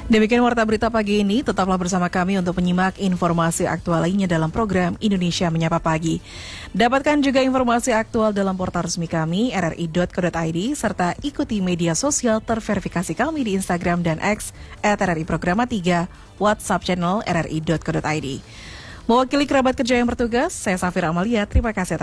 Demikian warta berita pagi ini, tetaplah bersama kami untuk menyimak informasi aktual lainnya dalam program Indonesia Menyapa Pagi. Dapatkan juga informasi aktual dalam portal resmi kami, rri.co.id, serta ikuti media sosial terverifikasi kami di Instagram dan X, @RRI Programa 3, WhatsApp channel rri.co.id. Mewakili kerabat kerja yang bertugas, saya Safira Amalia, terima kasih atas